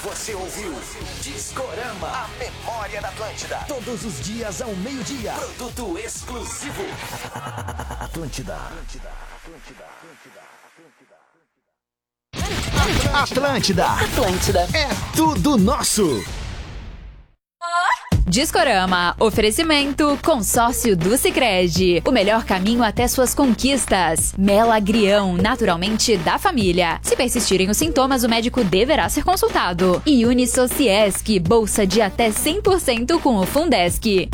Você ouviu Discorama, a memória da Atlântida. Todos os dias ao meio-dia. Produto exclusivo. Atlântida. Atlântida. É tudo nosso. Discorama, oferecimento Consórcio do Sicredi, o melhor caminho até suas conquistas. Melagrião, naturalmente da família. Se persistirem os sintomas, o médico deverá ser consultado. E Unisociesc, bolsa de até 100% com o Fundesc.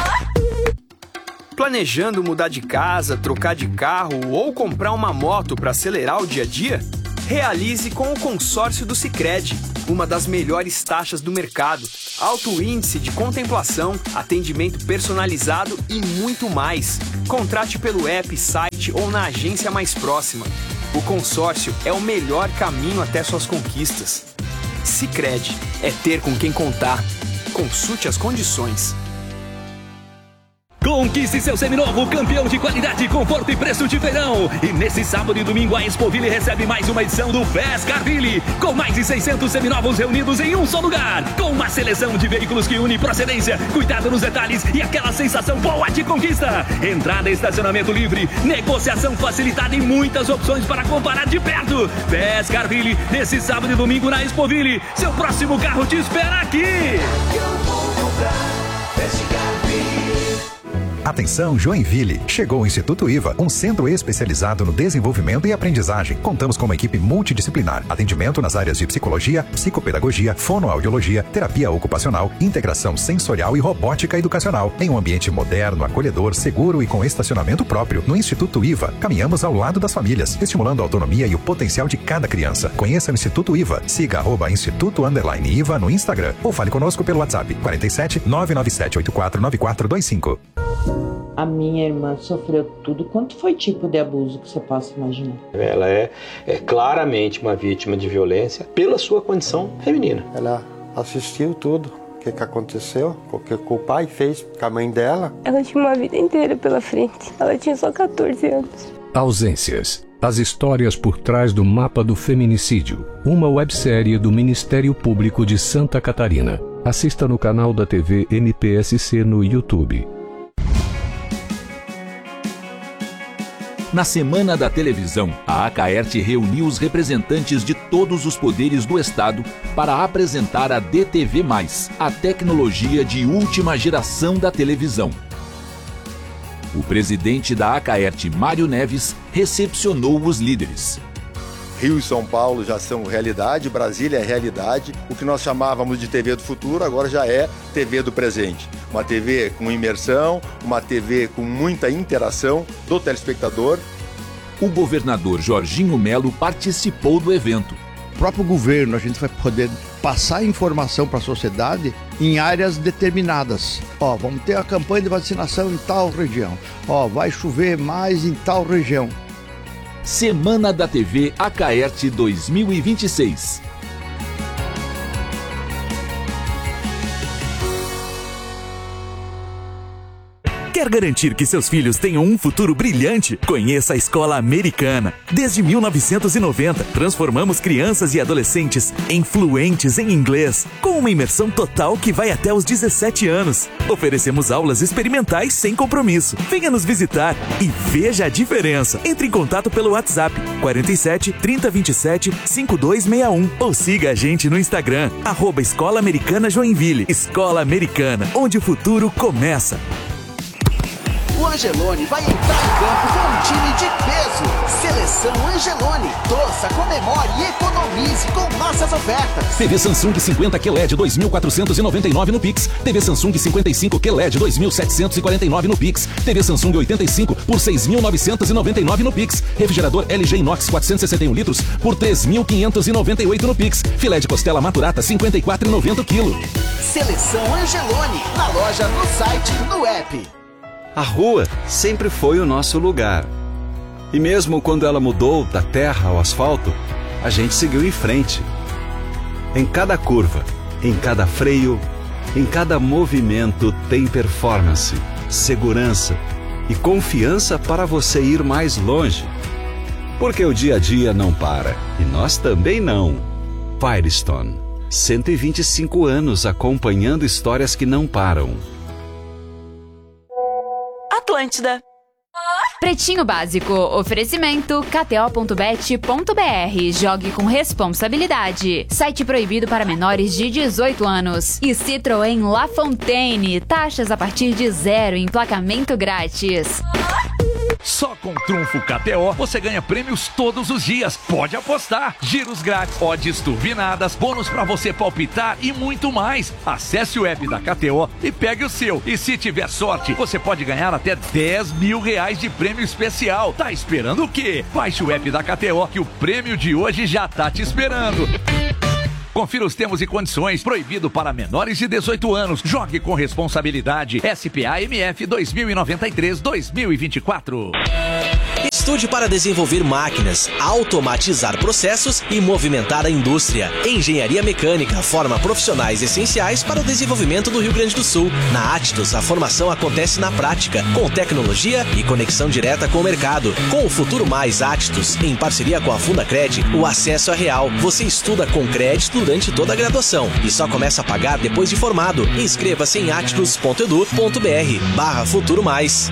Planejando mudar de casa, trocar de carro ou comprar uma moto para acelerar o dia a dia? Realize com o Consórcio do Sicredi, uma das melhores taxas do mercado, alto índice de contemplação, atendimento personalizado e muito mais. Contrate pelo app, site ou na agência mais próxima. O consórcio é o melhor caminho até suas conquistas. Sicredi é ter com quem contar. Consulte as condições. Conquiste seu seminovo, campeão de qualidade, conforto e preço de feirão. E nesse sábado e domingo a Expoville recebe mais uma edição do Fescarville, com mais de 600 seminovos reunidos em um só lugar, com uma seleção de veículos que une procedência, cuidado nos detalhes e aquela sensação boa de conquista. Entrada e estacionamento livre, negociação facilitada e muitas opções para comparar de perto. Fescarville, nesse sábado e domingo na Expoville. Seu próximo carro te espera aqui. Eu vou comprar Fescarville. Atenção Joinville, chegou o Instituto IVA, um centro especializado no desenvolvimento e aprendizagem. Contamos com uma equipe multidisciplinar, atendimento nas áreas de psicologia, psicopedagogia, fonoaudiologia, terapia ocupacional, integração sensorial e robótica educacional, em um ambiente moderno, acolhedor, seguro e com estacionamento próprio. No Instituto IVA, caminhamos ao lado das famílias, estimulando a autonomia e o potencial de cada criança. Conheça o Instituto IVA, siga @Instituto_IVA no Instagram ou fale conosco pelo WhatsApp 47 997 84 9425. A minha irmã sofreu tudo. Quanto foi tipo de abuso que você possa imaginar? Ela é claramente uma vítima de violência pela sua condição feminina. Ela assistiu tudo, o que aconteceu, o que o pai fez com a mãe dela. Ela tinha uma vida inteira pela frente. Ela tinha só 14 anos. Ausências. As histórias por trás do mapa do feminicídio. Uma websérie do Ministério Público de Santa Catarina. Assista no canal da TV MPSC no YouTube. Na Semana da Televisão, a Acaert reuniu os representantes de todos os poderes do Estado para apresentar a DTV+, a tecnologia de última geração da televisão. O presidente da Acaert, Mário Neves, recepcionou os líderes. Rio e São Paulo já são realidade, Brasília é realidade. O que nós chamávamos de TV do futuro agora já é TV do presente. Uma TV com imersão, uma TV com muita interação do telespectador. O governador Jorginho Melo participou do evento. O próprio governo, a gente vai poder passar informação para a sociedade em áreas determinadas. Vamos ter a campanha de vacinação em tal região. Vai chover mais em tal região. Semana da TV Acaert 2026. Quer garantir que seus filhos tenham um futuro brilhante? Conheça a Escola Americana. Desde 1990, transformamos crianças e adolescentes em fluentes em inglês, com uma imersão total que vai até os 17 anos. Oferecemos aulas experimentais sem compromisso. Venha nos visitar e veja a diferença. Entre em contato pelo WhatsApp 47 3027 5261 ou siga a gente no Instagram @Escola Americana Joinville. Escola Americana, onde o futuro começa. O Angelone vai entrar em campo com um time de peso. Seleção Angelone. Torça, comemore e economize com nossas ofertas. TV Samsung 50 QLED 2.499 no Pix. TV Samsung 55 QLED 2.749 no Pix. TV Samsung 85 por 6.999 no Pix. Refrigerador LG Inox 461 litros por 3.598 no Pix. Filé de costela Maturata 54,90 kg. Seleção Angelone. Na loja, no site, no app. A rua sempre foi o nosso lugar. E mesmo quando ela mudou da terra ao asfalto, a gente seguiu em frente. Em cada curva, em cada freio, em cada movimento tem performance, segurança e confiança para você ir mais longe. Porque o dia a dia não para e nós também não. Firestone. 125 anos acompanhando histórias que não param. Atlântida. Pretinho Básico, oferecimento kto.bet.br, jogue com responsabilidade, site proibido para menores de 18 anos e Citroën La Fontaine, taxas a partir de 0, emplacamento grátis. Só com Trunfo KTO você ganha prêmios todos os dias. Pode apostar. Giros grátis, odds turbinadas, bônus pra você palpitar e muito mais. Acesse o app da KTO e pegue o seu. E se tiver sorte, você pode ganhar até R$10 mil de prêmio especial. Tá esperando o quê? Baixe o app da KTO que o prêmio de hoje já tá te esperando. Confira os termos e condições. Proibido para menores de 18 anos. Jogue com responsabilidade. SPA-MF 2093-2024. Estude para desenvolver máquinas, automatizar processos e movimentar a indústria. Engenharia Mecânica forma profissionais essenciais para o desenvolvimento do Rio Grande do Sul. Na Actus, a formação acontece na prática, com tecnologia e conexão direta com o mercado. Com o Futuro Mais Actus, em parceria com a Fundacred, o acesso é real. Você estuda com crédito durante toda a graduação e só começa a pagar depois de formado. Inscreva-se em actus.edu.br/Futuro Mais.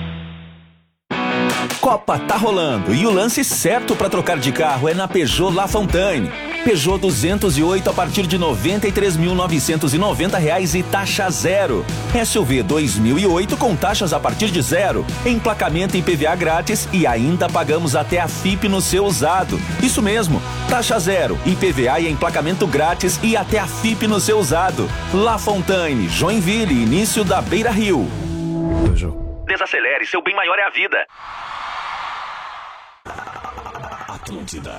Copa tá rolando e o lance certo para trocar de carro é na Peugeot La Fontaine. Peugeot 208 a partir de R$ 93.990 e taxa zero. SUV 2008 com taxas a partir de zero. Emplacamento e PVA grátis e ainda pagamos até a FIP no seu usado. Isso mesmo, taxa zero, IPVA e emplacamento grátis e até a FIP no seu usado. La Fontaine, Joinville, início da Beira Rio. Desacelere, seu bem maior é a vida. Atlântida.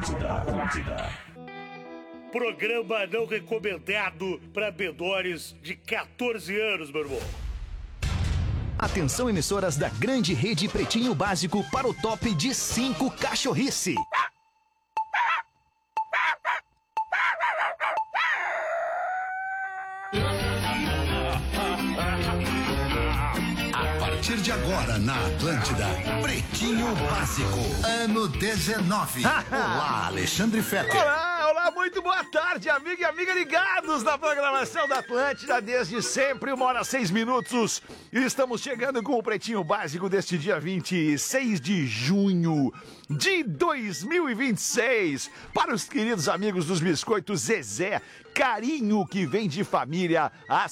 Programa não recomendado para menores de 14 anos, meu irmão. Atenção, emissoras da grande rede Pretinho Básico para o top de 5 cachorrice. A partir de agora na Atlântida, Pretinho Básico, ano 19. Olá, Alexandre Fetter. Olá, muito boa tarde, amigo e amiga ligados na programação da Atlântida desde sempre, 1h06. E estamos chegando com o Pretinho Básico deste dia 26 de junho de 2026. Para os queridos amigos dos Biscoitos Zezé, carinho que vem de família há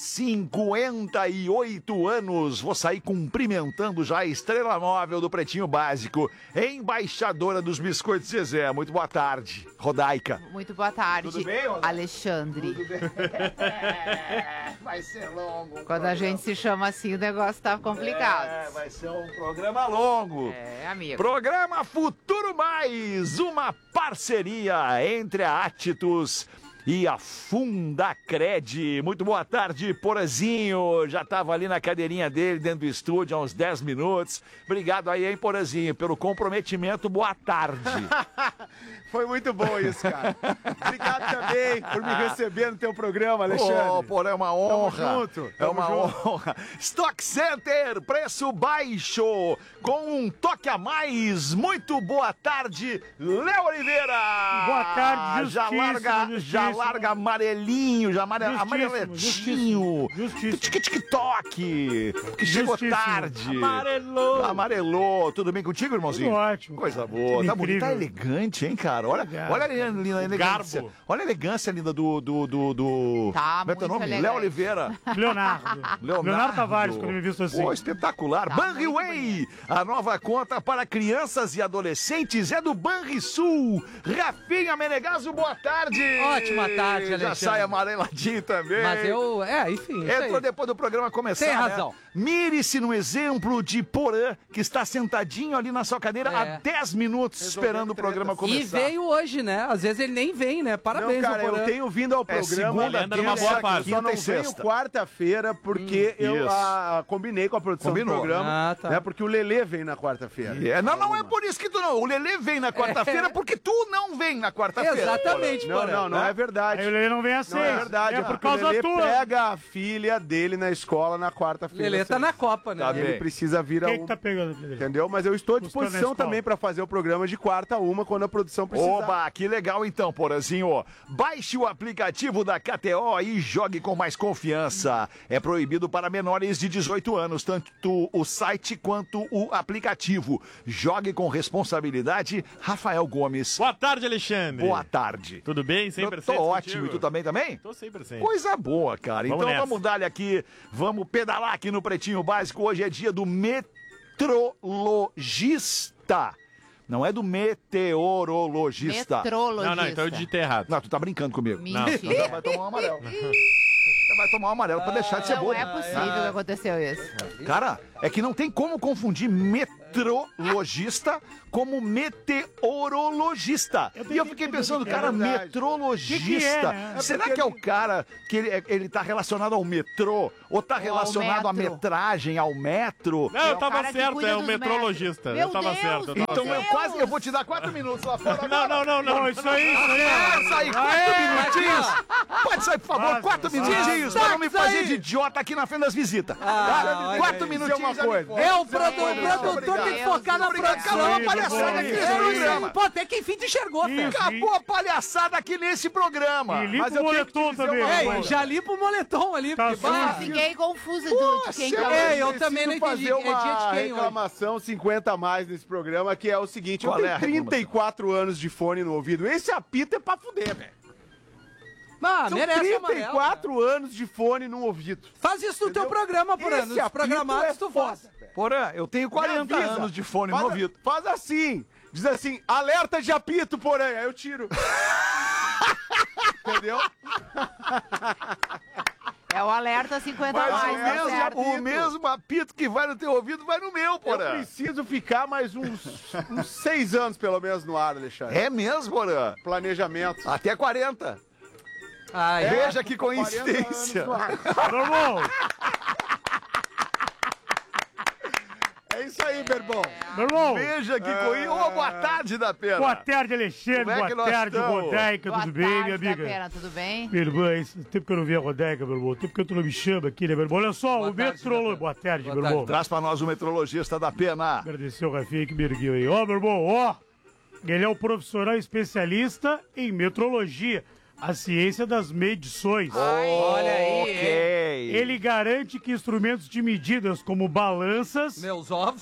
58 anos. Vou sair cumprimentando já a estrela móvel do Pretinho Básico, embaixadora dos Biscoitos Zezé. Muito boa tarde, Rodaica. Muito boa tarde, Tudo bem, Rodaica? Alexandre. Tudo bem? Vai ser longo. Quando a gente se chama assim, o negócio tá complicado. Vai ser um programa longo. Amigo. Programa Futuro Mais, uma parceria entre a Actus e a Fundacred. Muito boa tarde, Porazinho. Já estava ali na cadeirinha dele, dentro do estúdio, há uns 10 minutos. Obrigado aí, hein, Porazinho, pelo comprometimento. Boa tarde. Foi muito bom isso, cara. Obrigado também por me receber no teu programa, Alexandre. Pô, é uma honra. Tamo junto. É uma honra. Stock Center, preço baixo, com um toque a mais. Muito boa tarde, Léo Oliveira. Boa tarde, já larga amarelinho, já amarelinho. TikTok, que chegou tarde. Amarelou. Tudo bem contigo, irmãozinho? Tudo ótimo. Coisa boa. Tá bonito, tá elegante, hein, cara? Olha a elegância. Garbo. Olha a elegância linda do Tá, como é teu nome? elegante. Léo Oliveira. Leonardo Tavares, quando me visto assim. Pô, espetacular. Tá Banriway, a nova conta para crianças e adolescentes é do Banrisul. Rafinha Menegaso, boa tarde. Ótima tarde, Alexandre. Já sai amareladinho também. Mas enfim. Entrou depois do programa começar, Tem né? razão. Mire-se no exemplo de Porã, que está sentadinho ali na sua cadeira há 10 minutos esperando o programa começar. E veio hoje, né? Às vezes ele nem vem, né? Parabéns, Não, cara, Porã. eu tenho vindo ao programa. Segunda, terça, quinta só não e venho sexta. quarta-feira porque eu combinei com a produção do programa. Tá. Né, porque o Lelê vem na quarta-feira. Não é por isso que tu não. O Lelê vem na quarta-feira porque tu não vem na quarta-feira. Exatamente, Porã. Não é verdade. verdade. Aí o Lelê não vem às 6. Não é verdade, É porque por causa o Lelê tua. pega a filha dele na escola na quarta-feira. Lelê tá na Copa, né? Tá ele precisa vir Quem ao... que tá pegando a filha dele? Entendeu? Mas eu estou à Buscando na disposição escola. também pra fazer o programa de quarta a uma quando a produção precisar. Oba, que legal então, Porazinho. Baixe o aplicativo da KTO e jogue com mais confiança. É proibido para menores de 18 anos, tanto o site quanto o aplicativo. Jogue com responsabilidade. Rafael Gomes. Boa tarde, Alexandre. Boa tarde. Tudo bem? 100%? Eu tô ótimo. E tu também? Tô 100%. Coisa boa, cara. Vamos Então nessa. vamos dar-lhe aqui, vamos pedalar aqui no Pretinho Básico. Hoje é dia do metrologista. Não é do meteorologista. Metrologista. Não, então eu digitei errado. Não, tu tá brincando comigo. Mentira. Então vai tomar um amarelo. Você vai tomar um amarelo pra deixar de ser Não bobo. é possível que aconteceu isso. Cara, é que não tem como confundir metrologista como meteorologista. E eu fiquei pensando, cara, metrologista. Que é, né? Será que é o cara que ele tá relacionado ao metrô? Ou tá relacionado à metro. metragem, ao metro? Não, eu o tava cara que certo, cuida é o dos metrologista. metros. Eu tava Meu certo. Deus, Então eu vou te dar 4 minutos lá fora. Não. Isso aí. Pode sair 4 minutinhos. Pode sair, por favor, 4 minutinhos pra não me fazer de idiota aqui na frente das visitas. Tá? 4 minutinhos. É, o produtor tem que focar na produção. Acabou a palhaçada aqui nesse programa. Pô, até que enfim te enxergou, velho. Acabou a palhaçada aqui nesse programa. E limpa o moletom também. Ei, já limpa o moletom ali. Tá porque, sujo. bah, Fiquei confusa de quem que É, eu preciso também não entendi. fazer É dia de uma quem hoje? reclamação 50 a mais nesse programa, que é o seguinte, Qual eu é a tenho reclamação? 34 anos de fone no ouvido. Esse apito é pra fuder, velho. Ah, São merece o amarelo. 34 anos de fone no ouvido. Faz isso no teu programa, Porã. Esse Nos apito programados é tu foda, faz. velho. Porã, eu tenho 40 Me avisa. anos de fone Faz no a- ouvido. Faz assim. Diz assim, alerta de apito, Porã. Aí eu tiro. Entendeu? É o alerta 50 Mas mais, tá certo. O mesmo apito que vai no teu ouvido vai no meu, Eu Porã. preciso ficar mais uns 6 anos, pelo menos, no ar, Alexandre. É mesmo, Porã? Planejamento. Até 40. Ai, Veja que 40 coincidência. anos no ar. Meu irmão, É isso aí, Berbão. meu irmão. Veja que coincidência. Ô, boa tarde, da pena. Boa tarde, Alexandre. Como é que Boa nós tarde, estamos? Rodaica. Boa Tudo bem, tarde, minha amiga? Tapera, tudo bem? Minha irmã, esse tempo que eu não vi a Rodaica, meu irmão. Tempo que tu não me chama aqui, né, meu irmão? Olha só, Boa o tarde, metrologista. Tapera. Boa tarde, Boa meu tarde. irmão. Traz pra nós o metrologista da pena. Agradecer o Rafinha que me ergueu aí. Ó, meu irmão, ó. Ele é o profissional especialista em metrologia, a ciência das medições. Olha aí, Ok. Ele garante que instrumentos de medidas como balanças, meus ovos.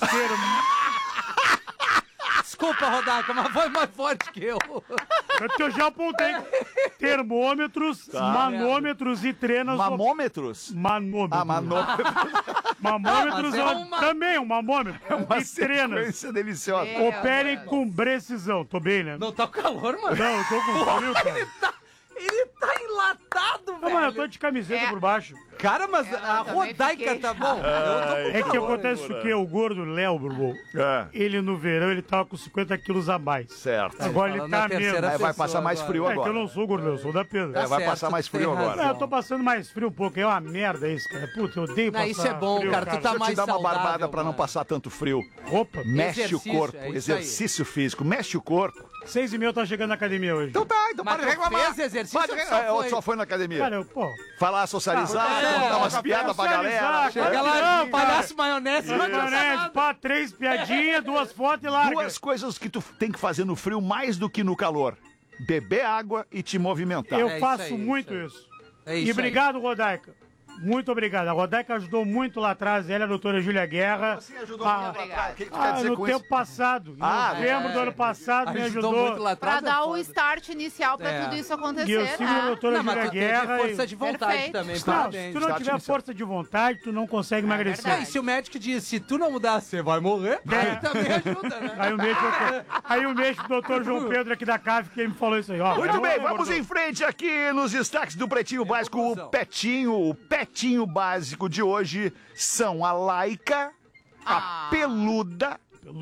Desculpa, Rodaica, mas foi mais forte que eu. eu já apontei, termômetros, manômetros e trenas... Mamômetros? Manômetros. Ah, manômetros. Mamômetros Mas é uma- também, um mamômetro. Uma e trenas. sequência deliciosa. Operem com precisão. Tô bem, né? Não tá com calor, mano? Não, eu tô com frio, cara. Ele tá enlatado, Não, velho. mano, eu tô de camiseta por baixo. Cara, mas Eu a também Rodaica fiquei tá bom. Eu tô com É que calor. acontece o quê? O gordo Léo, meu irmão, ele no verão, ele tava com 50 quilos a mais. Certo. Agora ele Falando tá na terceira menos. Vai passar mais frio É que eu agora. não sou gordo, eu sou da Pedro. É, vai certo, passar mais tu tem frio razão. agora. Eu tô passando mais frio um pouco, é uma merda isso, cara. Puta, eu odeio Não, passar isso é bom, frio, cara, tu tá Deixa eu te mais dar uma saudável, barbada pra não mano. passar tanto frio. Roupa. Mexe Exercício, o corpo, é isso aí. exercício físico, mexe o corpo. 6h30 eu tava chegando na academia hoje. Então tá, então Mas para tu de reclamar. fez exercício Pode ou reclamar. só foi? Só foi na academia. Cara, eu, pô... Falar, socializar, é, contar umas piadas pra galera. Chega lá, palhaço maionese. vai te Maionese, passar pá, 3 piadinhas, 2 fotos e larga. Duas coisas que tu tem que fazer no frio mais do que no calor. Beber água e te movimentar. Eu É isso faço aí, muito isso isso. É E isso aí. obrigado, Rodaica. Muito obrigado. A Rodaica ajudou muito lá atrás. Ela, a doutora Júlia Guerra. Assim ajudou Ah, muito lá atrás. O que tu quer dizer no com tempo isso? passado, em Ah, novembro do ano passado, me Ajudou ajudou. muito lá atrás. Pra é dar o foda. start inicial pra É. tudo isso E eu acontecer, sigo a né? doutora Não, mas Júlia tu teve Guerra. força de vontade Perfeito. também. Não, se Parabéns. tu não tiver força de vontade, tu não consegue emagrecer. É, e se o médico diz, se tu não mudar, você vai morrer, aí também ajuda, né? Aí o médico, o doutor João Pedro aqui da CAF, que me falou isso aí. Ó, Muito vai bem, morrer, vamos gordão. em frente aqui nos destaques do Pretinho Básico. O Petinho Básico de hoje são a Laica, a Peluda,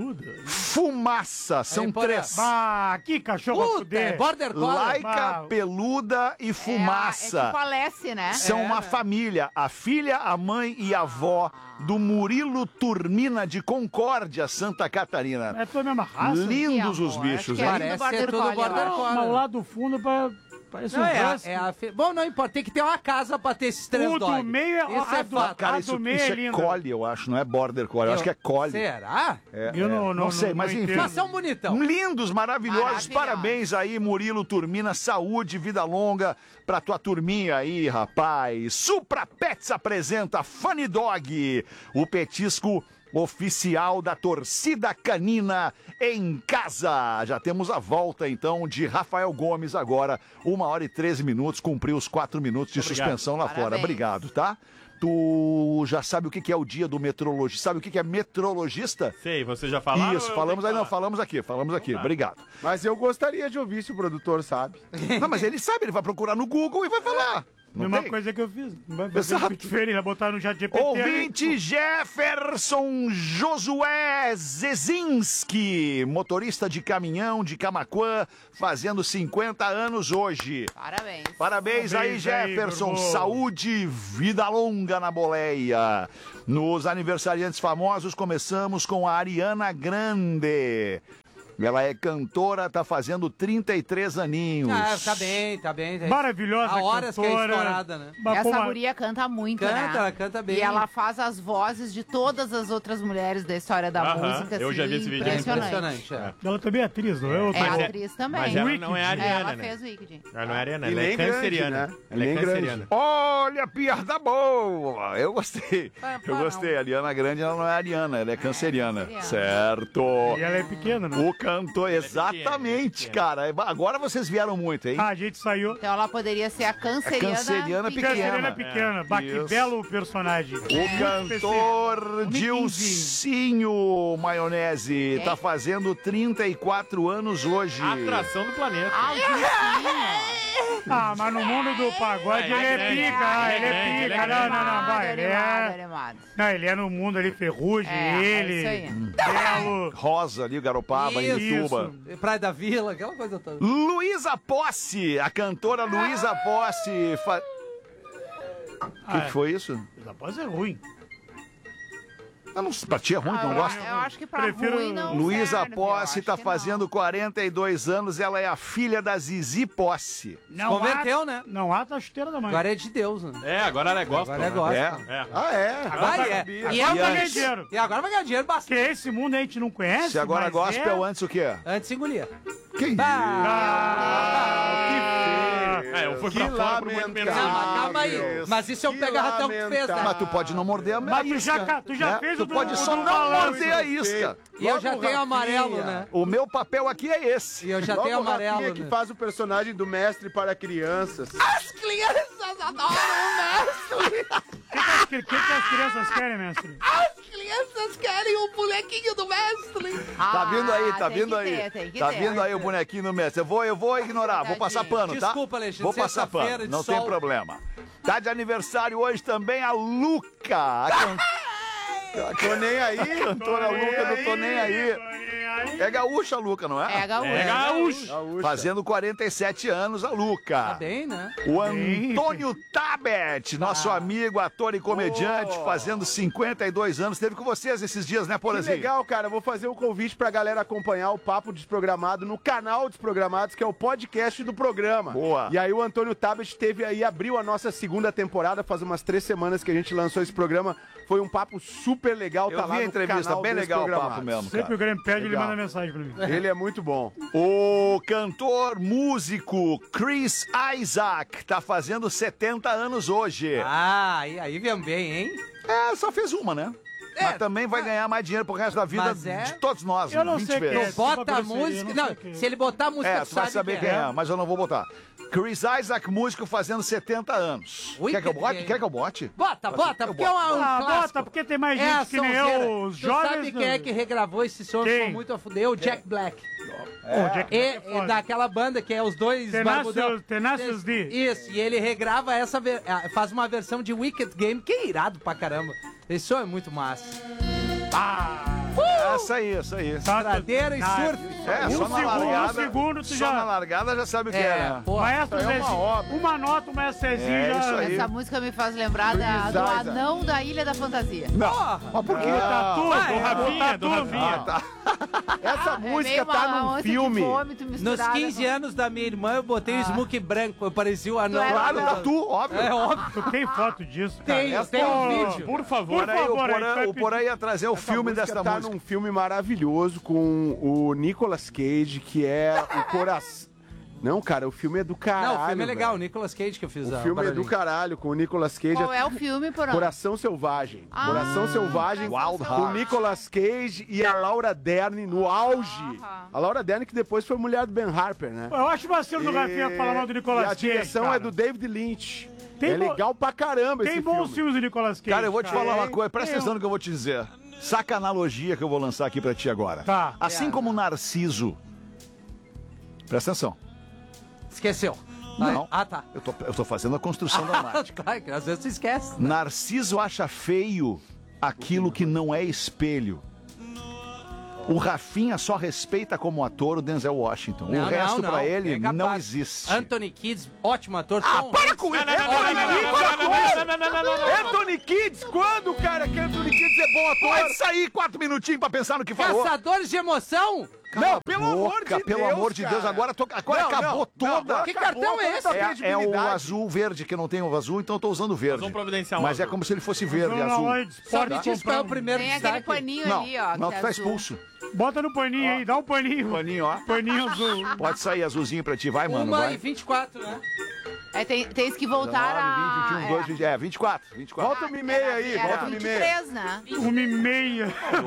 Fumaça. São Aí, Porã. três. Ah, que cachorro Puta, fuder. é border collie. Laica, Peluda e Fumaça. É tipo a Alessi, né? São uma família, a filha, a mãe e a avó do Murilo Turmina de Concórdia, Santa Catarina. É tua mesma raça. Lindos Que os amor, bichos, acho que é hein? lindo Parece ser Border tudo Collie, border ó. collie. Mas lá do fundo pra... Parece Não, um Bom, não importa, tem que ter uma casa pra ter esses três O do dogs. meio é- Isso é fato. Cara, A isso do meio é é linda. collie, eu acho, não é border collie. Eu acho que é collie. Será? Eu não sei, mas enfim. Mas são bonitão. Lindos, maravilhosos. Maravilhosos. Parabéns aí, Murilo Turmina. Saúde, vida longa pra tua turminha aí, rapaz. Supra Pets apresenta Funny Dog, o petisco oficial da torcida canina em casa. Já temos a volta, então, de Rafael Gomes agora. 1h13, cumpriu os 4 minutos de suspensão lá fora. Obrigado, tá? Tu já sabe o que é o dia do meteorologista? Sabe o que é meteorologista? Sei, você já falou? Isso, falamos aí, não, falamos aqui. Obrigado. Mas eu gostaria de ouvir se o produtor sabe. Não, mas ele sabe, ele vai procurar no Google e vai falar. Não Mesma tem? coisa que eu fiz. Não vai fazer Exato. diferente, vai botar no chat GPT. Ouvinte Jefferson Josué Zezinski, motorista de caminhão de Camaquã, fazendo 50 anos hoje. Parabéns. Parabéns aí, Jefferson. meu irmão. Saúde, vida longa na boleia. Nos aniversariantes famosos, começamos com a Ariana Grande. Ela é cantora, tá fazendo 33 aninhos. Ah, tá bem. Maravilhosa Há horas que é cantora. estourada, né? Essa guria canta muito, né? Ela canta bem. E ela faz as vozes de todas as outras mulheres da história da música. eu já vi esse vídeo. Impressionante. É. Ela também é atriz, não é? É atriz também. Mas ela não é ariana, Ela né? fez Wicked. Ela não é ariana, E ela é nem grande, canceriana. né? Ela é Nem grande. canceriana. Olha, piada boa! Eu gostei. Eu gostei. A Ariana Grande, ela não é ariana, ela é canceriana. Certo. E ela é pequena, né? O cantor, exatamente, cara. Agora vocês vieram muito, hein? A gente saiu. Então ela poderia ser a canceriana, canceriana pequena. Canceriana pequena. Bah, que Isso. belo personagem. O cantor Dilcinho Maionese tá fazendo 34 anos hoje. Atração do planeta. Ah, mas no mundo do pagode ele é pica. Ele é pica. Não, vai. Ele é. Não, ele é no mundo ali, Ferrugem, ele. Belo. Rosa ali, Garopaba, Ituba. Praia da Vila, aquela coisa toda. Luísa Posse, a cantora Luísa Posse. O que foi isso? Luísa Posse é ruim. Eu não, pra ti é ruim, não gosta? Eu acho que pra ruim não Luísa serve, Posse eu tá acho que fazendo 42 anos, ela é a filha da Zizi Posse. Não Converteu, há, né? Não há a chuteira da mãe. Agora é de Deus, né? É, agora ela é gospel. Agora é né? gospel. É. Ah, é? Agora é. E Agora vai ganhar antes? dinheiro. E agora vai ganhar dinheiro bastante. Porque esse mundo a gente não conhece. Se agora mas gospel, antes o quê? Antes engolia. Que isso? Eu fui Que pra fora por muito menos. Não, mas calma aí. Mas isso é um Que pega-ratão que tu fez, né? Mas tu pode não morder a Mas isca. tu já fez Tu o do- pode o só do não balanço. morder a isca. E eu já Logo, tenho amarelo, Rafinha. né? O meu papel aqui é esse. E eu já Logo tenho o Rafinha amarelo, que né? faz o personagem do mestre para crianças. As crianças adoram o mestre. O que as crianças querem, mestre? As crianças querem o bonequinho do mestre. Tá vindo aí, tá tem vindo que aí. ter, tem que Tá ter. vindo aí o bonequinho do mestre. Eu vou ignorar, vou passar pano, tá? Desculpa, Alexandre, Vou passar pano, sexta-feira de não tem sol. problema. Tá de aniversário hoje também a Luca. Tô nem aí. A cantora Luca do Tô Nem Aí. É gaúcha a Luca, não é? É gaúcho. É gaúcho. Gaúcha. Fazendo 47 anos a Luca. Tá bem, né? O Antônio Tabet, nosso Ah. amigo, ator e comediante, fazendo 52 anos. Esteve com vocês esses dias, né, Que Porazinho? legal, cara. Eu vou fazer um convite pra galera acompanhar o Papo Desprogramado no canal Desprogramados, que é o podcast do programa. Boa. E aí o Antônio Tabet teve aí, abriu a nossa segunda temporada, faz umas 3 semanas que a gente lançou esse programa. Foi um papo super legal, Eu tá lá vi a no entrevista, canal bem legal o Desprogramados. papo mesmo, Sempre cara. o Grêmio pede, ele Legal. manda mensagem pra mim. Ele é muito bom. O cantor, músico Chris Isaac tá fazendo 70 anos hoje. Ah, aí vem bem, hein? É, só fez uma, né? Mas também vai ganhar mais dinheiro pro resto da vida Mas é? de todos nós. Eu não 20 sei quem vezes. é. Bota a Desculpa, música. eu não Não, sei quem é. se ele botar a música, Tu vai saber quem é, mas eu não vou botar. Chris Isaac, músico, fazendo 70 anos. Ui, Quer que eu que bote? bem. Quer que eu bote? Bota, porque é um Ah, clássico. bota, porque tem mais É gente a que nem sonzeira. eu, os Tu jovens. sabe quem é que regravou esse som? Quem? Ficou muito a fuder? O Jack Black. Pô, Jack Black é E foda. daquela banda que é os dois barbudão. Tenacious D. Isso, e ele regrava essa, faz uma versão de Wicked Game, que é irado pra caramba. Esse som é muito massa. Essa aí. Estradeira e surf. Só na largada. segundo, tu Só já... na largada já sabe o que é. Maestro Isso aí é Zezinho, uma obra. uma nota, o Maestro Zezinho já... isso aí. Essa música me faz lembrar do anão da Ilha da Fantasia. Não, mas por quê? Tá tudo, Do Rafinha. tá. Essa música meio tá uma num ânsia de filme. vômito Nos misturada 15 anos da minha irmã, eu botei o smoke branco. Eu parecia o anão. era Claro, anão. tatu, óbvio. É óbvio. Tu tem foto disso, cara? Tem um vídeo. Por favor. Por aí, favor, o Porã ia trazer o filme Essa desta tá música. num filme maravilhoso com o Nicolas Cage, que é o coração... Não, cara, o filme é do caralho. Não, o filme é legal. O velho. Nicolas Cage que eu fiz O a filme é do barulhinho. caralho, com o Nicolas Cage. Qual é o filme, Porã? Coração Selvagem. Coração Selvagem. Wild Com o Heart. Nicolas Cage e a Laura Dern no auge. A Laura Dern que depois foi mulher do Ben Harper, né? Eu acho vacilo do Rafinha falar mal do Nicolas E a Cage, direção cara. é do David Lynch. Tem é bo- legal pra caramba Tem esse bons filme. filmes do Nicolas Cage. Cara, eu vou te falar uma coisa, presta Tem atenção no que eu vou te dizer. Saca a analogia que eu vou lançar aqui pra ti agora. Tá. Assim como Narciso. Presta atenção. Esqueceu. Não. Ah, tá. Eu tô fazendo a construção dramática. Tá, que às vezes tu esquece. Narciso acha feio aquilo que não é espelho. O Rafinha só respeita como ator o Denzel Washington. O resto pra ele É capaz. não existe. Anthony Kidd, ótimo ator. Para com isso! Anthony Kids, quando, cara, que Anthony Kids é bom ator? Pode sair 4 minutinhos pra pensar no que falou. Caçadores de emoção? Não, pelo amor de Deus, pelo amor de Deus, cara. agora Não, acabou toda. Que cartão é esse? É o azul verde, que eu não tenho o azul, então eu tô usando o verde. vamos providenciar um Mas é azul. como se ele fosse verde, Vamos azul. lá, de Só esporte me diz qual é o primeiro Tem aquele destaque. paninho Não, ali, ó. não, que tu é tá azul. expulso. Bota no paninho aí, dá um paninho. Paninho, ó. Paninho azul. Pode sair azulzinho pra ti, vai, mano, 1 vai. e 24, né? É, tens que voltar 19, 20, 21, 2, 20, 24. Volta uma e meia aí, Era volta uma e meia. 23, né? 1h30.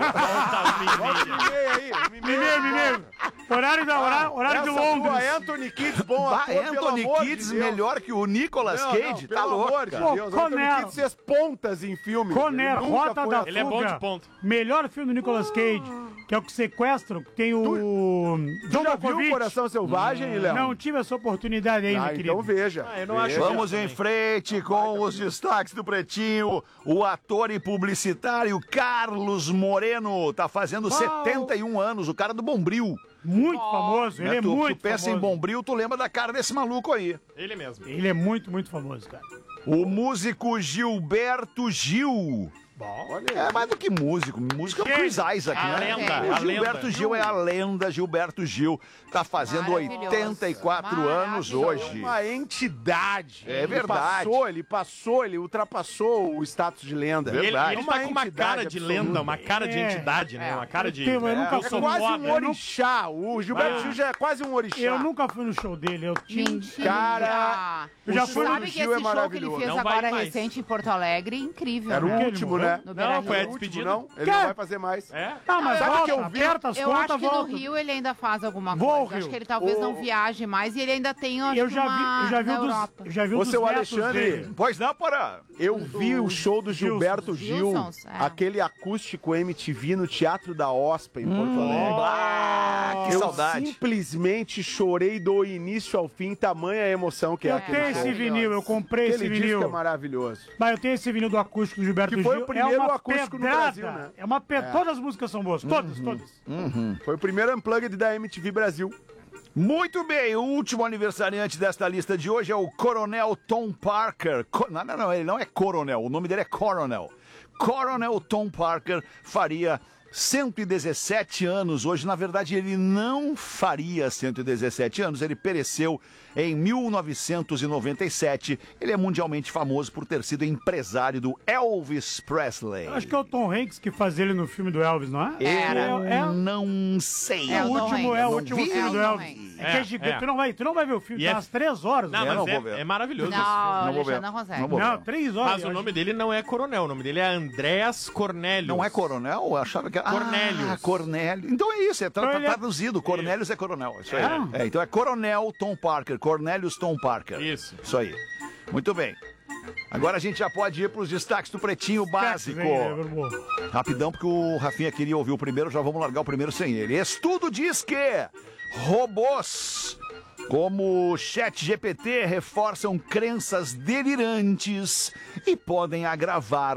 Volta uma e meia aí, uma e meia. Mineiro. Horário de Londres. Tua Anthony Kids, bom ator, pelo Anthony amor de Kids Deus. melhor que o Nicolas Cage, tá pelo louco, amor de cara. Deus. Pô, Anthony Conner. Kids fez pontas em filmes. Conner, Ele nunca Rota foi da ator. Ele é bom Fuga. de ponto. Melhor filme do Nicolas Cage, que é o que sequestram, que tem o... Tu já viu o Coração Selvagem, Léo? Não tive essa oportunidade ainda, querido. Então veja. Eu não acho Vamos em frente com os destaques do Pretinho. O ator e publicitário Carlos Moreno tá fazendo 71 anos, o cara do Bombril. Muito famoso, ele é tu muito pensa famoso. em Bombril, tu lembra da cara desse maluco aí. Ele mesmo. Ele é muito, muito famoso, cara. O músico Gilberto Gil. É mais do que músico. Músico é o Chris Isaac, A né? lenda, O a Gilberto lenda. Gil é a lenda. Gilberto Gil tá fazendo Maravilhoso. 84 anos hoje. Uma entidade. É verdade. Ele ultrapassou o status de lenda. E ele tá com uma entidade cara de absoluta. lenda, uma cara de É. entidade, né? Uma cara de... Eu nunca É fui quase um foda, eu não- orixá. O Gilberto Gil já é quase um orixá. Eu nunca fui no show dele, eu tinha... Mentira. Cara, Eu já o fui show no Sabe do que Gil é esse show que ele maravilhoso. fez Não vai agora mais. recente em Porto Alegre, incrível, Era o né? último, né? No Não, foi a Era o último, despedida. não? Ele Cara, não vai fazer mais. É? Ah, mas Sabe volta, que eu vi? aperta as Eu contas, acho que volta. no Rio ele ainda faz alguma Vou ao coisa. Rio. Acho que ele talvez não viaje mais e ele ainda tem, acho Eu que já vi, uma eu já vi na um dos, Europa. eu já vi um Ô, dos seu netos Alexandre, dele. Pois não, porra. Eu vi o show do Gilberto Gil, Gilsons, é. aquele acústico MTV no Teatro da OSPA em Porto Alegre. Ah, que Eu saudade. simplesmente chorei do início ao fim, tamanha emoção que é Eu aquele tenho show. esse vinil, eu comprei esse Aquele disco é vinil. maravilhoso. Mas eu tenho esse vinil do acústico do Gilberto Que foi Gil. o primeiro é uma acústico no pedrada. Brasil, né? É uma Todas as músicas são boas, todas. Foi o primeiro unplugged da MTV Brasil. Muito bem, o último aniversariante desta lista de hoje é o Coronel Tom Parker. Não, ele não é coronel, o nome dele é Coronel. Coronel Tom Parker faria 117 anos hoje. Na verdade, ele não faria 117 anos, ele pereceu em 1997. Ele é mundialmente famoso por ter sido empresário do Elvis Presley. Acho que é o Tom Hanks que faz ele no filme do Elvis, não é? Eu não sei. É o último Não filme vi. do É o Tom Elvis. Hanks. É que é gigante. Tu não vai ver o filme, E tá é- umas 3 horas. Não, né? mas vou ver. é maravilhoso. Não, esse filme. o Não vou ver. Alexandre não consegue. Não vou ver. Não, 3 horas. Mas o nome dele não é Coronel, o nome dele é Andrés Cornelius. Não é coronel? Eu achava que era... Cornélius. Ah, Cornélio. Então é isso, Então ele é- traduzido. Cornélius é coronel. Isso aí. É? Então é Coronel Tom Parker. Cornélius Tom Parker. Isso. Isso aí. Muito bem. Agora a gente já pode ir para os destaques do Pretinho Básico. Rapidão, porque o Rafinha queria ouvir o primeiro, já vamos largar o primeiro sem ele. Estudo diz que robôs como o ChatGPT reforçam crenças delirantes e podem agravar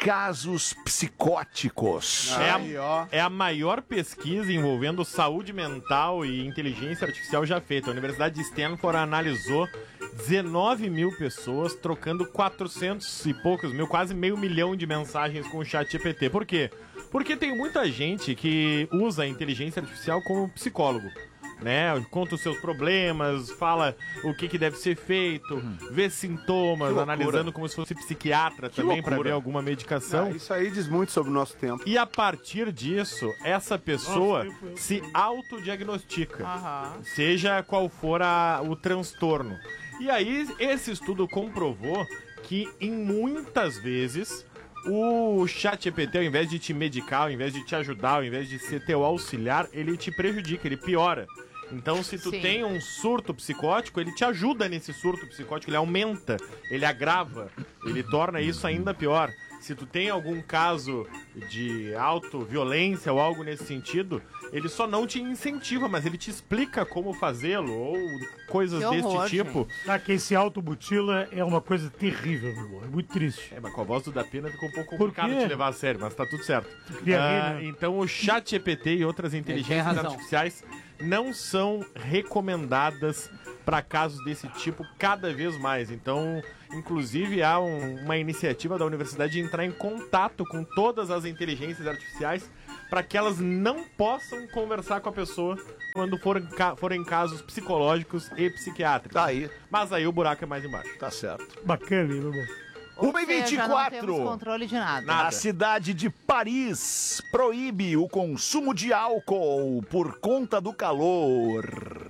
casos psicóticos. É a maior pesquisa envolvendo saúde mental e inteligência artificial já feita. A Universidade de Stanford analisou 19 mil pessoas trocando 400 e poucos mil, quase meio milhão de mensagens com o ChatGPT. Por quê? Porque tem muita gente que usa a inteligência artificial como psicólogo. Né? Conta os seus problemas, fala o que deve ser feito, vê sintomas, analisando como se fosse psiquiatra também para ver alguma medicação. Isso aí diz muito sobre o nosso tempo. E a partir disso, essa pessoa se autodiagnostica, seja qual for o transtorno. E aí, esse estudo comprovou que, em muitas vezes, o ChatGPT, ao invés de te medicar, ao invés de te ajudar, ao invés de ser teu auxiliar, ele te prejudica, ele piora. Então, se tu tem um surto psicótico, ele te ajuda nesse surto psicótico, ele aumenta, ele agrava, ele torna isso ainda pior. Se tu tem algum caso de autoviolência ou algo nesse sentido, ele só não te incentiva, mas ele te explica como fazê-lo ou coisas deste tipo. Que esse automutila é uma coisa terrível, meu irmão. É muito triste. Mas com a voz do Dapena ficou um pouco complicado de levar a sério, mas tá tudo certo. Então o ChatGPT e outras inteligências artificiais não são recomendadas para casos desse tipo cada vez mais. Então, inclusive, há uma iniciativa da universidade de entrar em contato com todas as inteligências artificiais para que elas não possam conversar com a pessoa quando forem casos psicológicos e psiquiátricos. Tá aí. Mas aí o buraco é mais embaixo. Tá certo. Bacana, meu irmão. 1h24. Não temos controle de nada. A cidade de Paris proíbe o consumo de álcool por conta do calor.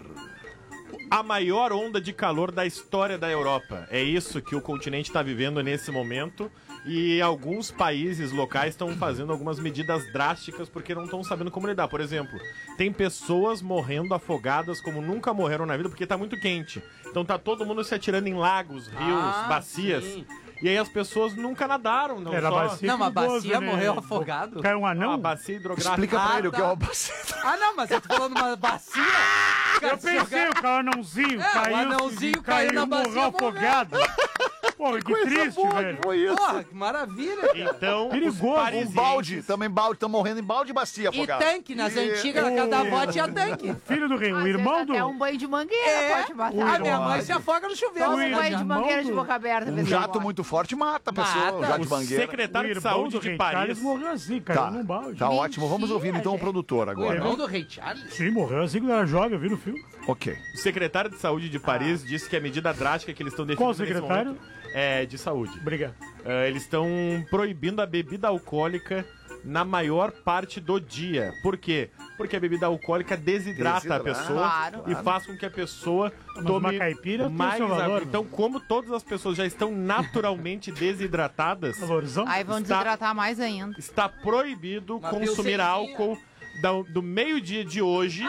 A maior onda de calor da história da Europa. É isso que o continente está vivendo nesse momento. E alguns países locais estão fazendo algumas medidas drásticas porque não estão sabendo como lidar. Por exemplo, tem pessoas morrendo afogadas como nunca morreram na vida porque está muito quente. Então tá todo mundo se atirando em lagos, rios, bacias. Sim. E aí as pessoas nunca nadaram. Não, era bacia. Não, uma bacia morreu afogado. Caiu um anão? Uma bacia hidrográfica. Explica pra ele o que é uma bacia. Não, mas eu tô falando uma bacia. Eu pensei, o anãozinho caiu. O anãozinho caiu na bacia, morreu afogado. Pô, que triste, velho. Foi isso. Porra, que maravilha. Então, perigoso. Um balde, também balde, estão morrendo em balde e bacia afogado. E tanque, nas antigas, na casa da avó tinha tanque. Filho do rei, o irmão do... É um banho de mangueira, pode matar. A minha mãe se afoga no chuveiro. Um banho de mangueira de boca aberta. Um jato muito forte mata a pessoa, um jato de mangueira. O secretário de saúde de Paris morreu assim, caiu num balde. Tá ótimo, vamos ouvir então o produtor agora. O irmão do rei Charles? Sim, morreu assim quando era jovem, eu vi no filme. Ok. O secretário de saúde de Paris disse que a medida drástica que eles estão definindo... Qual secretário? É de saúde. Obrigado. Eles estão proibindo a bebida alcoólica na maior parte do dia. Por quê? Porque a bebida alcoólica desidrata a pessoa e faz com que a pessoa tome uma caipira mais água. Então, como todas as pessoas já estão naturalmente desidratadas, aí vão desidratar mais ainda. Está proibido consumir álcool do meio-dia de hoje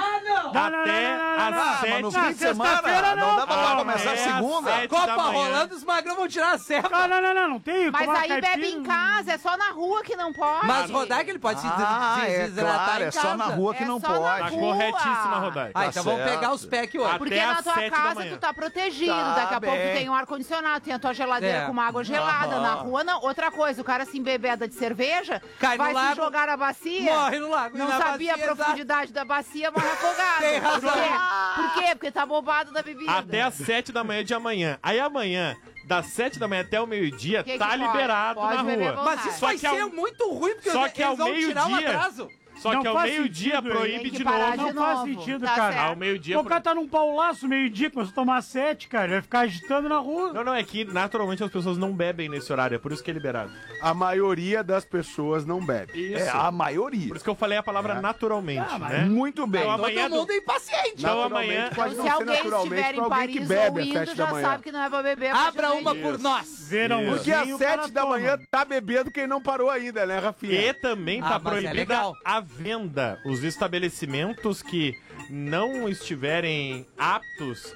até às 7 no fim de semana. Não dá pra começar segunda. Copa rolando, os magrão vão tirar a serra. Não tem. Mas aí bebe em casa, é só na rua que não pode. Mas Rodai que ele pode se desidratar claro, em casa. É só na rua que não pode. Tá corretíssima, Rodai. Então vamos pegar os packs hoje. Porque na tua casa tu tá protegido. Daqui a pouco tu tem um ar-condicionado, tem a tua geladeira com uma água gelada. Na rua não. Outra coisa, o cara se embebeda de cerveja, vai se jogar na bacia. Morre no lago. Não sabia a profundidade da bacia, morre afogado. Tem razão. Por quê? Porque tá bobado da bebida. Até às 7 da manhã de amanhã. Aí amanhã, das 7 da manhã até o meio-dia, tá liberado na rua. Mas isso vai ser muito ruim, porque eles vão tirar um atraso. Só que ao meio-dia proíbe de novo. Não faz sentido, cara. Ao meio-dia. O cara tá num paulaço meio-dia, começa a tomar 7, cara. Vai ficar agitando na rua. Não, é que naturalmente as pessoas não bebem nesse horário. É por isso que é liberado. A maioria das pessoas não bebe. Isso. É a maioria. Por isso que eu falei a palavra naturalmente, né? Muito bem. Então, amanhã todo mundo é impaciente. Então amanhã... Pode se alguém estiver em Paris ouvindo, já sabe que não é pra beber. Abra uma por nós. Porque às 7 da manhã tá bebendo quem não parou ainda, né, Rafinha? E também tá proibida a venda. Os estabelecimentos que não estiverem aptos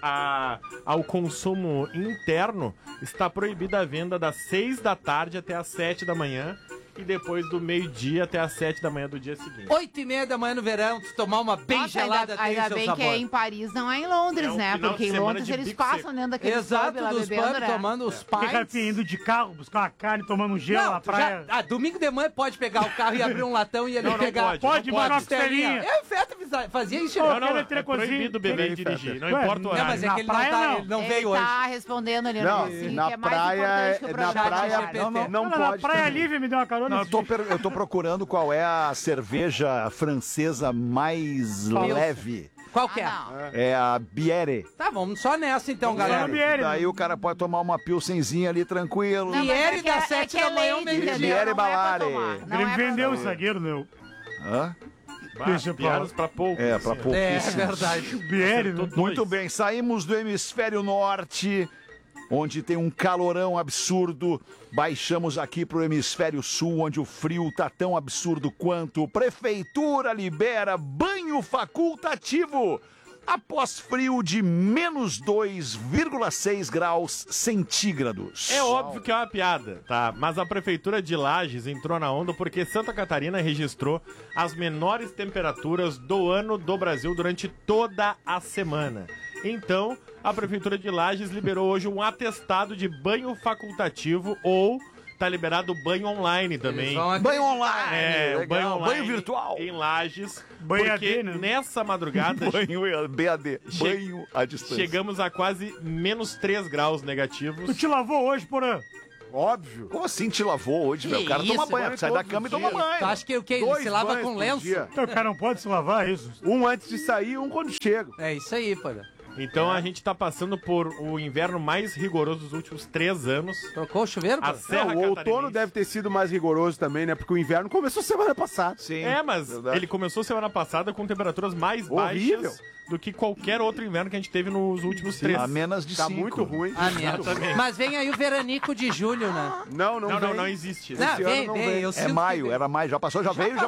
ao consumo interno, está proibida a venda das 6 da tarde até as 7 da manhã. e depois do meio-dia até às 7 da manhã do dia seguinte. 8h30 da manhã no verão, tu tomar uma bem Nossa, gelada tem ainda seu bem sabor. que é em Paris, não é em Londres, né? final Porque de em semana Londres de eles bico passam seco. dentro daquele Exato, pub lá dos bebendo, pubs né? tomando os Fica pints. indo de carro, buscar uma carne, tomando um gelo na tu praia. domingo de manhã pode pegar o carro e abrir um latão e ele Não, não pegar. pode, não pode, mas uma costelinha. É, o Feta fazia isso. Ô, Não, não, aquele é trecozinho. proibido beber e dirigir, não importa o Não, mas horário. é que ele não, praia, tá, não. ele não Ele veio hoje. tá respondendo ali Não, no que na é mais praia, importante que o na programa. praia, não Na pode. praia livre me deu uma carona. Não, eu tô procurando qual é a cerveja francesa mais leve. Qual que é? É a Biere. Tá, vamos só nessa então, galera. Daí o cara pode tomar uma pilsenzinha ali tranquilo. Não, mas Biere é que das é 7 que da é manhã ao leite, meio-dia. entendeu? Biere Não é pra Balare. tomar. Ele Não é pra vendeu o tomar. zagueiro, meu. Hã? Deixa pra lá. Piadas pra pouco. É, pra assim, ó. pouquíssimos. É verdade. Biere, né? Muito bem, saímos do hemisfério norte, onde tem um calorão absurdo. Baixamos aqui pro hemisfério sul, onde o frio tá tão absurdo quanto. Prefeitura libera banho facultativo após frio de menos 2,6 graus centígrados. É óbvio que é uma piada, tá? Mas a prefeitura de Lages entrou na onda porque Santa Catarina registrou as menores temperaturas do ano do Brasil durante toda a semana. Então, a prefeitura de Lages liberou hoje um atestado de banho facultativo ou tá liberado o banho online também. Banho online. É, o legal. banho online. Banho virtual. Em Lages. Banho porque AD, né? nessa madrugada Banho BAD. Banho à distância. chegamos a quase menos 3 graus negativos. Tu te lavou hoje, porã? Óbvio. Como assim te lavou hoje, meu? O cara isso, toma banho, banho sai da todos cama e os toma dias. banho. Tu acha que o quê? Ele 2 se lava banhos com por lenço? dia. Então, o cara não pode se lavar, isso? Um antes de sair e um quando chega. É isso aí, pada. Então a gente tá passando por o inverno mais rigoroso dos últimos 3 anos. Trocou o chuveiro, A pada? Serra Não, o outono Catarinense. deve ter sido mais rigoroso também, né? Porque o inverno começou semana passada. Sim. É, mas Verdade. ele começou semana passada com temperaturas mais Horrível. baixas do que qualquer outro inverno que a gente teve nos últimos 3. A menos de Tá 5. muito ruim. Ah, merda. Mas vem aí o veranico de julho, né? Não Não vem. existe. Não, Esse ano vem, não vem. vem. Eu É sinto maio, que vem. era maio. Já passou, já veio, já